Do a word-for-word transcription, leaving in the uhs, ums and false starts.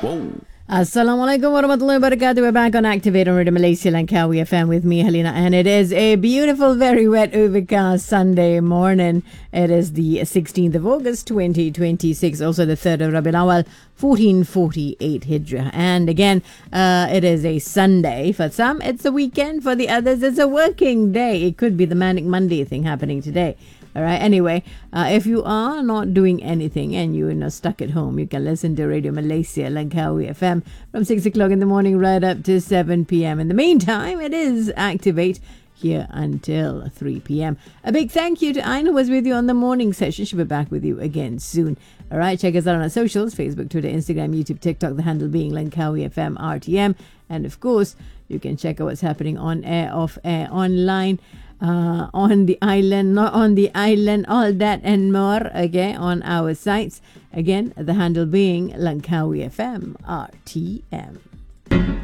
Whoa. Assalamualaikum warahmatullahi wabarakatuh. We're back on Activate on Radio Malaysia Langkawi F M with me, Helena, and it is a beautiful, very wet, overcast Sunday morning. It is the sixteenth of August, twenty twenty-six, also the third of Rabiul Awal, fourteen forty-eight Hijrah. And again, uh, it is a Sunday. For some, it's a weekend. For the others, it's a working day. It could be the Manic Monday thing happening today. All right. Anyway, uh, if you are not doing anything and you're not stuck at home, you can listen to Radio Malaysia Langkawi F M from six o'clock in the morning right up to seven p.m. In the meantime, it is Activate here until three p.m. A big thank you to Aina who was with you on the morning session. She'll be back with you again soon. All right. Check us out on our socials, Facebook, Twitter, Instagram, YouTube, TikTok, the handle being Langkawi F M R T M. And of course, you can check out what's happening on air, off air, online. Uh, on the island, not on the island, all that and more, okay, on our sites. Again, the handle being Langkawi F M R T M.